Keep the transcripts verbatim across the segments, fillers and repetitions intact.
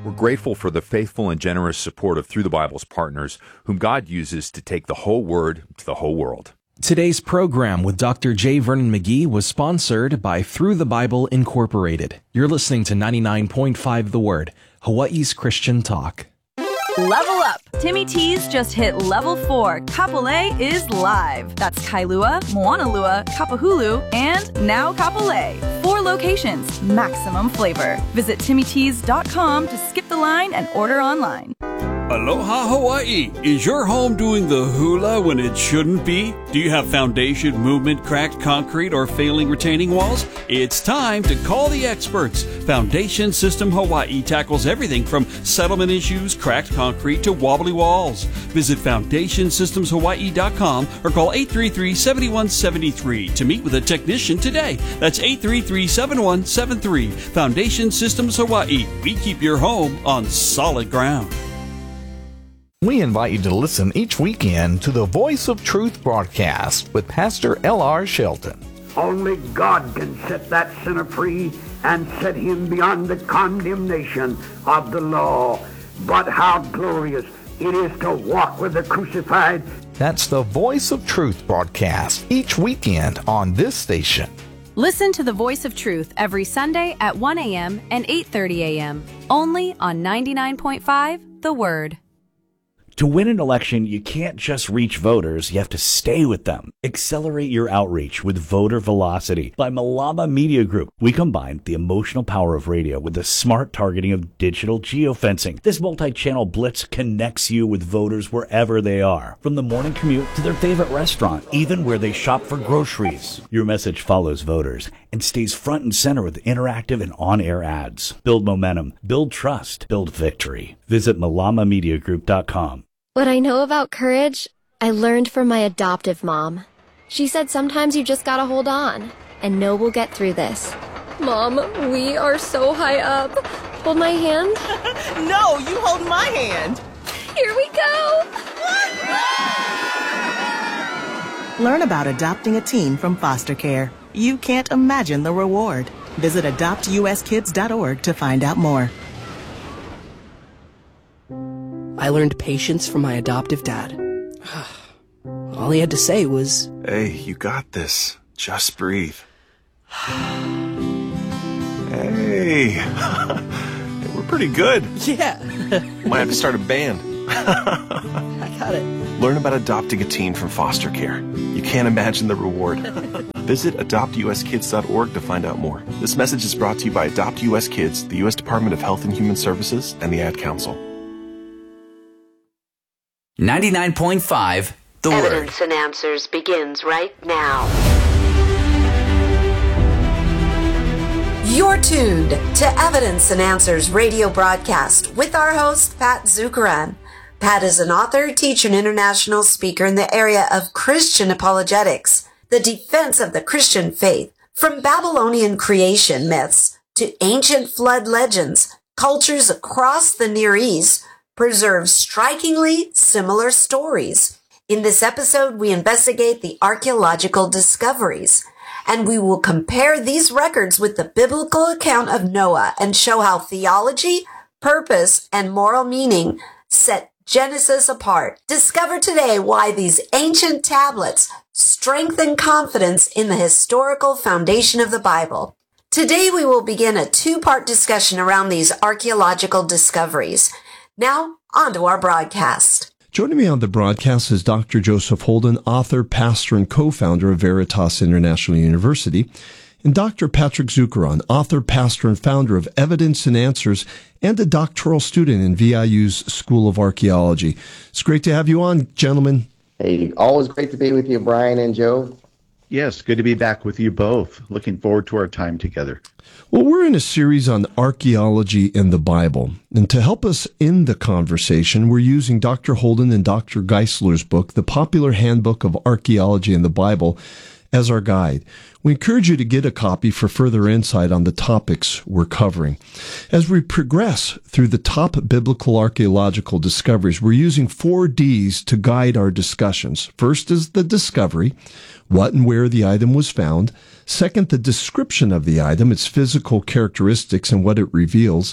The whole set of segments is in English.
We're grateful for the faithful and generous support of Through the Bible's partners, whom God uses to take the whole Word to the whole world. Today's program with Doctor J. Vernon McGee was sponsored by Through the Bible Incorporated. You're listening to ninety-nine point five The Word, Hawaii's Christian Talk. Level up! Timmy T's just hit level four. Kapolei is live. That's Kailua, Moanalua, Kapahulu, and now Kapolei. Four locations, maximum flavor. Visit timmy tees dot com to skip the line and order online. Aloha Hawaii! Is your home doing the hula when it shouldn't be? Do you have foundation, movement, cracked concrete, or failing retaining walls? It's time to call the experts. Foundation System Hawaii tackles everything from settlement issues, cracked concrete, to wobbly walls. Visit foundation systems hawaii dot com or call eight three three, seven one seven three to meet with a technician today. That's eight three three, seven one seven three. Foundation Systems Hawaii. We keep your home on solid ground. We invite you to listen each weekend to the Voice of Truth broadcast with Pastor L R Shelton. Only God can set that sinner free and set him beyond the condemnation of the law. But how glorious it is to walk with the crucified. That's the Voice of Truth broadcast each weekend on this station. Listen to the Voice of Truth every Sunday at one a.m. and eight thirty a.m. only on ninety-nine point five The Word. To win an election, you can't just reach voters, you have to stay with them. Accelerate your outreach with Voter Velocity by Malama Media Group. We combine the emotional power of radio with the smart targeting of digital geofencing. This multi-channel blitz connects you with voters wherever they are, from the morning commute to their favorite restaurant, even where they shop for groceries. Your message follows voters and stays front and center with interactive and on-air ads. Build momentum, build trust, build victory. Visit malama media group dot com. What I know about courage, I learned from my adoptive mom. She said sometimes you just gotta hold on and know we'll get through this. Mom, we are so high up. Hold my hand. No, you hold my hand. Here we go. Learn about adopting a teen from foster care. You can't imagine the reward. Visit adopt u s kids dot org to find out more. I learned patience from my adoptive dad. All he had to say was, "Hey, you got this. Just breathe." Hey, we're pretty good. Yeah. Might have to start a band. I got it. Learn about adopting a teen from foster care. You can't imagine the reward. Visit adopt u s kids dot org to find out more. This message is brought to you by Adopt U S Kids, the U S Department of Health and Human Services, and the Ad Council. ninety-nine point five The Word. Evidence and Answers begins right now. You're tuned to Evidence and Answers radio broadcast with our host, Pat Zukeran. Pat is an author, teacher, and international speaker in the area of Christian apologetics, the defense of the Christian faith, from Babylonian creation myths to ancient flood legends. Cultures across the Near East preserve strikingly similar stories. In this episode, we investigate the archaeological discoveries, and we will compare these records with the biblical account of Noah and show how theology, purpose, and moral meaning set Genesis apart. Discover today why these ancient tablets strengthen confidence in the historical foundation of the Bible. Today, we will begin a two-part discussion around these archaeological discoveries. Now, on to our broadcast. Joining me on the broadcast is Doctor Joseph Holden, author, pastor, and co-founder of Veritas International University, and Doctor Patrick Zukeran, author, pastor, and founder of Evidence and Answers, and a doctoral student in V I U's School of Archaeology. It's great to have you on, gentlemen. Hey, always great to be with you, Brian and Joe. Yes, good to be back with you both. Looking forward to our time together. Well, we're in a series on archaeology in the Bible. And to help us in the conversation, we're using Doctor Holden and Doctor Geisler's book, The Popular Handbook of Archaeology in the Bible, as our guide. We encourage you to get a copy for further insight on the topics we're covering. As we progress through the top biblical archaeological discoveries, we're using four D's to guide our discussions. First is the discovery, what and where the item was found. Second, the description of the item, its physical characteristics and what it reveals.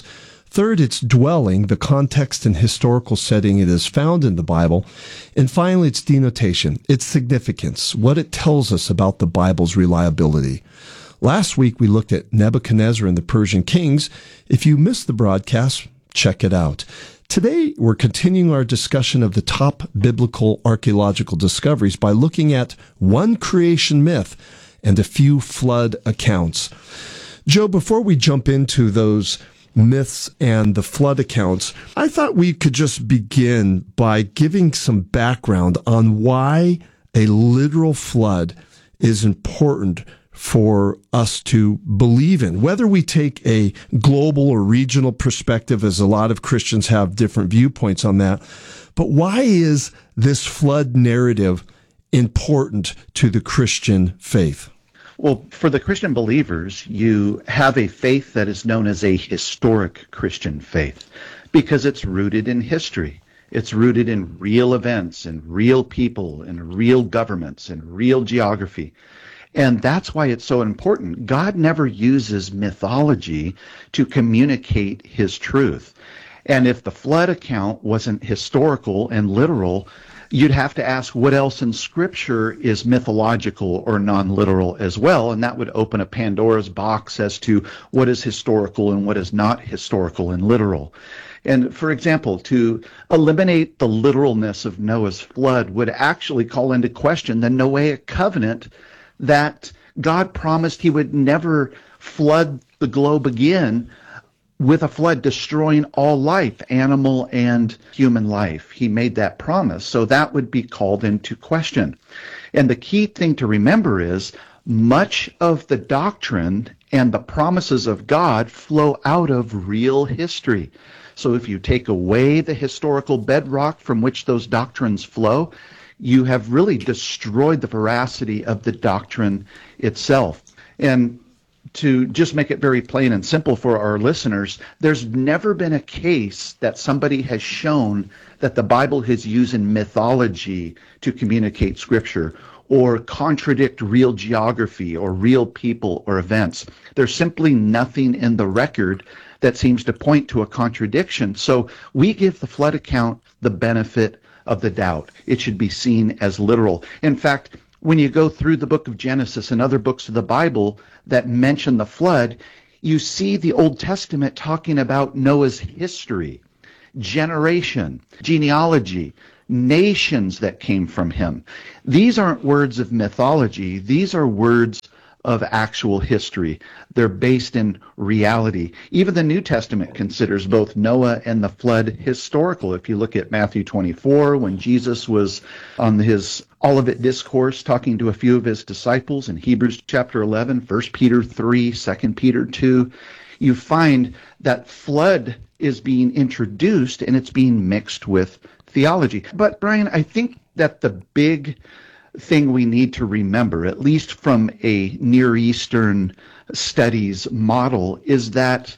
Third, its dwelling, the context and historical setting it is found in the Bible. And finally, its denotation, its significance, what it tells us about the Bible's reliability. Last week, we looked at Nebuchadnezzar and the Persian kings. If you missed the broadcast, check it out. Today, we're continuing our discussion of the top biblical archaeological discoveries by looking at one creation myth and a few flood accounts. Joe, before we jump into those myths and the flood accounts, I thought we could just begin by giving some background on why a literal flood is important for us to believe in. Whether we take a global or regional perspective, as a lot of Christians have different viewpoints on that, but why is this flood narrative important to the Christian faith? Well, for the Christian believers, you have a faith that is known as a historic Christian faith because it's rooted in history. It's rooted in real events and real people and real governments and real geography. And that's why it's so important. God never uses mythology to communicate his truth. And if the flood account wasn't historical and literal, you'd have to ask what else in Scripture is mythological or non-literal as well, and that would open a Pandora's box as to what is historical and what is not historical and literal. And for example, to eliminate the literalness of Noah's flood would actually call into question the Noahic covenant that God promised he would never flood the globe again with a flood destroying all life, animal and human life. He made that promise, so that would be called into question. And the key thing to remember is much of the doctrine and the promises of God flow out of real history. So if you take away the historical bedrock from which those doctrines flow, you have really destroyed the veracity of the doctrine itself. And to just make it very plain and simple for our listeners, there's never been a case that somebody has shown that the Bible is using mythology to communicate Scripture or contradict real geography or real people or events. There's simply nothing in the record that seems to point to a contradiction. So we give the flood account the benefit of the doubt. It should be seen as literal. In fact, when you go through the book of Genesis and other books of the Bible that mention the flood, you see the Old Testament talking about Noah's history, generation, genealogy, nations that came from him. These aren't words of mythology. These are words of actual history. They're based in reality. Even the New Testament considers both Noah and the flood historical. If you look at Matthew twenty-four, when Jesus was on his Olivet Discourse talking to a few of his disciples, in Hebrews chapter eleven, First Peter three, Second Peter two, you find that flood is being introduced and it's being mixed with theology. But Brian, I think that the big thing we need to remember, at least from a Near Eastern studies model, is that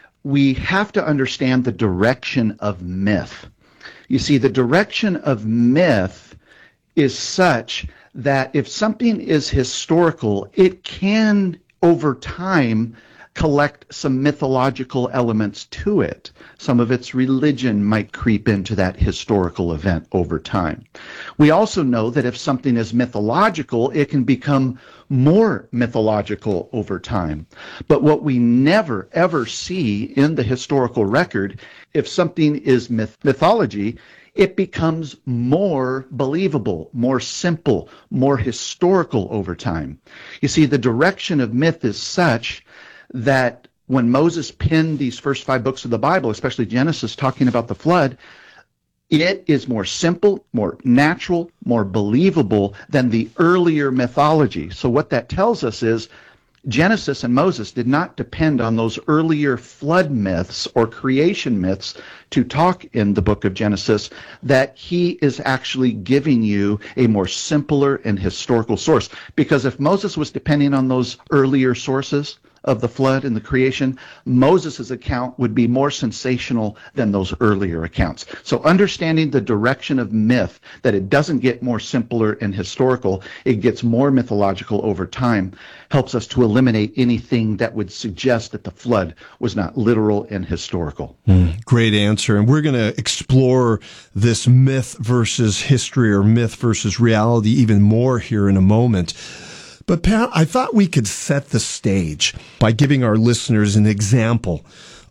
we have to understand the direction of myth. You see, the direction of myth is such that if something is historical, it can, over time, collect some mythological elements to it. Some of its religion might creep into that historical event over time. We also know that if something is mythological, it can become more mythological over time. But what we never, ever see in the historical record, if something is myth- mythology, it becomes more believable, more simple, more historical over time. You see, the direction of myth is such that when Moses penned these first five books of the Bible, especially Genesis, talking about the flood, it is more simple, more natural, more believable than the earlier mythology. So what that tells us is Genesis and Moses did not depend on those earlier flood myths or creation myths to talk in the book of Genesis, that he is actually giving you a more simpler and historical source. Because if Moses was depending on those earlier sources, of the flood and the creation, Moses' account would be more sensational than those earlier accounts. So understanding the direction of myth, that it doesn't get more simpler and historical, it gets more mythological over time, helps us to eliminate anything that would suggest that the flood was not literal and historical. Mm, great answer. And we're going to explore this myth versus history or myth versus reality even more here in a moment. But Pat, I thought we could set the stage by giving our listeners an example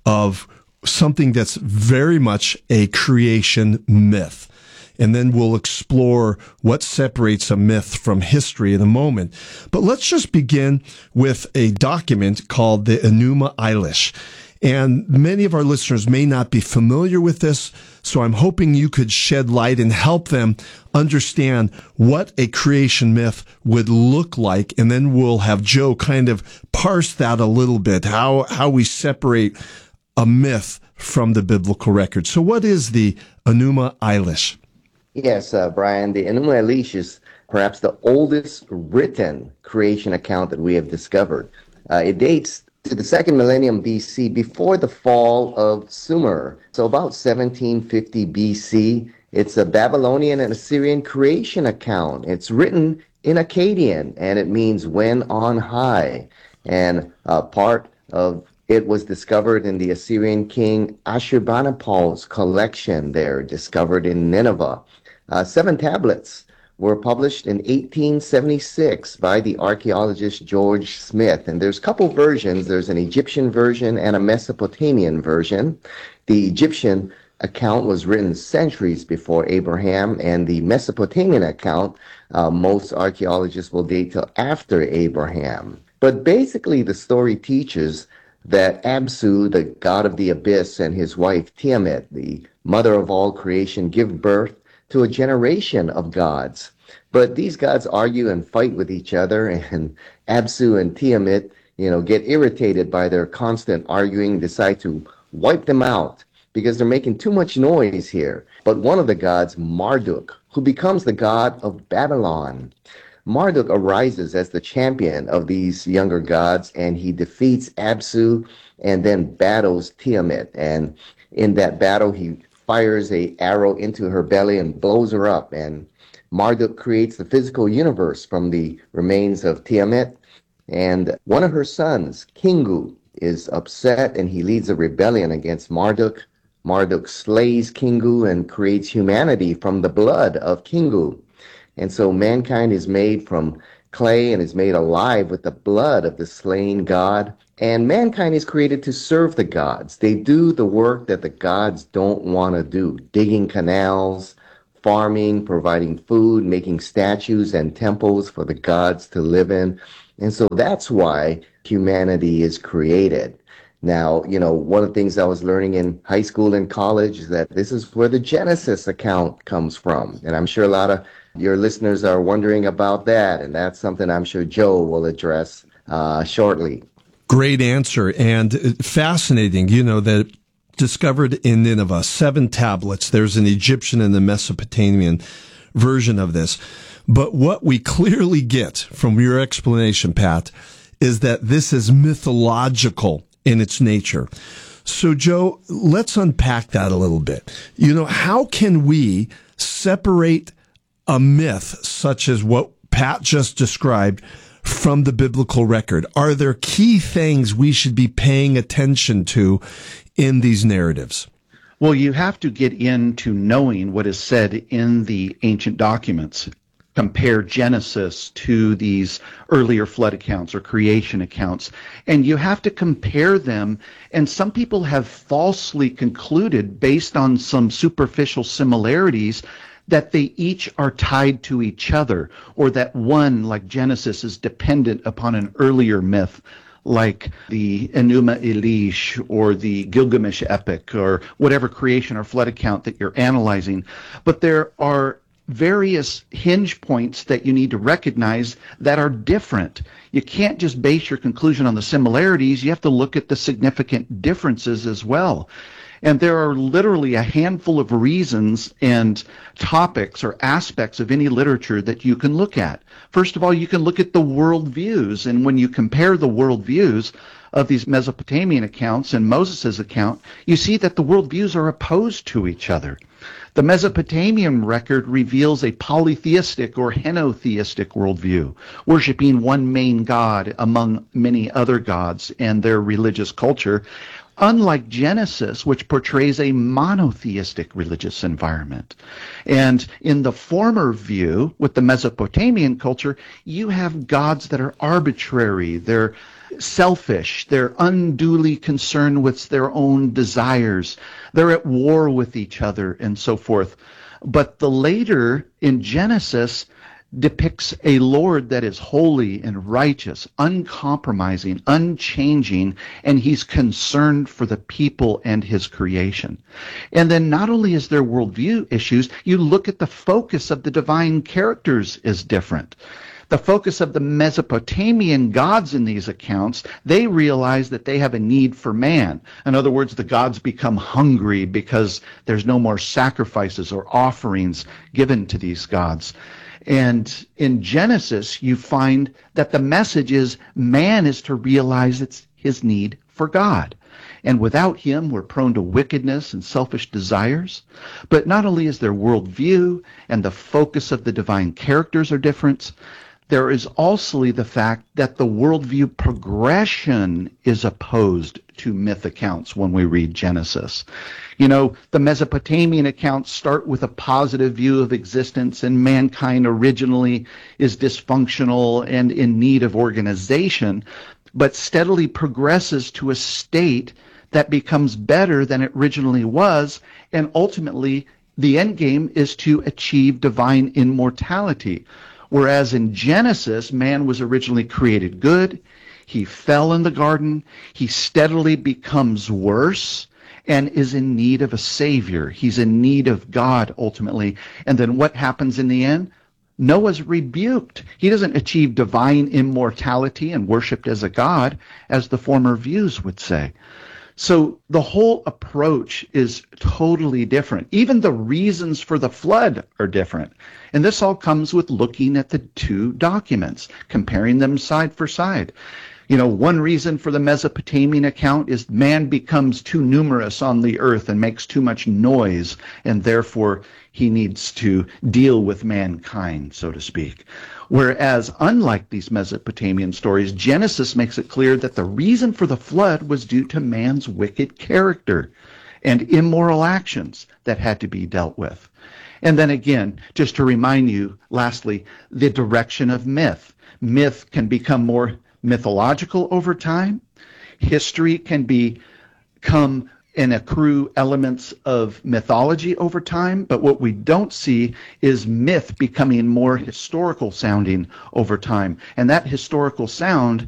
of something that's very much a creation myth. And then we'll explore what separates a myth from history in a moment. But let's just begin with a document called the Enuma Elish. And many of our listeners may not be familiar with this, so I'm hoping you could shed light and help them understand what a creation myth would look like. And then we'll have Joe kind of parse that a little bit, how, how we separate a myth from the biblical record. So what is the Enuma Elish? Yes, uh, Brian, the Enuma Elish is perhaps the oldest written creation account that we have discovered. Uh, it dates to the second millennium B C, before the fall of Sumer. So about seventeen fifty B C. It's a Babylonian and Assyrian creation account. It's written in Akkadian, and it means when on high. And uh, part of it was discovered in the Assyrian king Ashurbanipal's collection there, discovered in Nineveh. Uh, seven tablets were published in eighteen seventy-six by the archaeologist George Smith. And there's a couple versions. There's an Egyptian version and a Mesopotamian version. The Egyptian account was written centuries before Abraham, and the Mesopotamian account, uh, most archaeologists will date till after Abraham. But basically the story teaches that Absu, the god of the abyss, and his wife Tiamat, the mother of all creation, give birth to a generation of gods. But these gods argue and fight with each other, and Absu and Tiamat, you know, get irritated by their constant arguing, decide to wipe them out because they're making too much noise here. But one of the gods, Marduk, who becomes the god of Babylon. Marduk arises as the champion of these younger gods, and he defeats Absu and then battles Tiamat. And in that battle, he fires a arrow into her belly and blows her up. And Marduk creates the physical universe from the remains of Tiamat. And one of her sons, Kingu, is upset, and he leads a rebellion against Marduk. Marduk slays Kingu and creates humanity from the blood of Kingu. And so mankind is made from clay and is made alive with the blood of the slain god. And mankind is created to serve the gods. They do the work that the gods don't want to do, digging canals, farming, providing food, making statues and temples for the gods to live in. And so that's why humanity is created. Now, you know, one of the things I was learning in high school and college is that this is where the Genesis account comes from. And I'm sure a lot of your listeners are wondering about that. And that's something I'm sure Joe will address uh, shortly. Great answer, and fascinating, you know, that discovered in Nineveh, seven tablets. There's an Egyptian and a Mesopotamian version of this. But what we clearly get from your explanation, Pat, is that this is mythological in its nature. So, Joe, let's unpack that a little bit. You know, how can we separate a myth such as what Pat just described from the biblical record? Are there key things we should be paying attention to in these narratives? Well, you have to get into knowing what is said in the ancient documents. Compare Genesis to these earlier flood accounts or creation accounts, and you have to compare them. And some people have falsely concluded, based on some superficial similarities, that they each are tied to each other, or that one, like Genesis, is dependent upon an earlier myth, like the Enuma Elish or the Gilgamesh epic, or whatever creation or flood account that you're analyzing. But there are various hinge points that you need to recognize that are different. You can't just base your conclusion on the similarities. You have to look at the significant differences as well. And there are literally a handful of reasons and topics or aspects of any literature that you can look at. First of all, you can look at the worldviews, and when you compare the worldviews of these Mesopotamian accounts and Moses' account, you see that the worldviews are opposed to each other. The Mesopotamian record reveals a polytheistic or henotheistic worldview, worshiping one main god among many other gods and their religious culture, unlike Genesis, which portrays a monotheistic religious environment. And in the former view, with the Mesopotamian culture, you have gods that are arbitrary, they're selfish, they're unduly concerned with their own desires, they're at war with each other, and so forth. But the later, in Genesis, depicts a Lord that is holy and righteous, uncompromising, unchanging, and he's concerned for the people and his creation. And then not only is there worldview issues, you look at the focus of the divine characters is different. The focus of the Mesopotamian gods in these accounts, they realize that they have a need for man. In other words, the gods become hungry because there's no more sacrifices or offerings given to these gods. And in Genesis, you find that the message is man is to realize it's his need for God. And without him, we're prone to wickedness and selfish desires. But not only is there worldview and the focus of the divine characters are different, there is also the fact that the worldview progression is opposed to myth accounts when we read Genesis. You know, the Mesopotamian accounts start with a positive view of existence, and mankind originally is dysfunctional and in need of organization, but steadily progresses to a state that becomes better than it originally was, and ultimately the end game is to achieve divine immortality. Whereas in Genesis, man was originally created good, he fell in the garden, he steadily becomes worse, and is in need of a savior. He's in need of God, ultimately. And then what happens in the end? Noah's rebuked. He doesn't achieve divine immortality and worshipped as a god, as the former views would say. So the whole approach is totally different. Even the reasons for the flood are different. And this all comes with looking at the two documents, comparing them side for side. You know, one reason for the Mesopotamian account is man becomes too numerous on the earth and makes too much noise, and therefore he needs to deal with mankind, so to speak. Whereas, unlike these Mesopotamian stories, Genesis makes it clear that the reason for the flood was due to man's wicked character and immoral actions that had to be dealt with. And then again, just to remind you, lastly, the direction of myth. Myth can become more mythological over time. History can become and accrue elements of mythology over time, but what we don't see is myth becoming more historical sounding over time. And that historical sound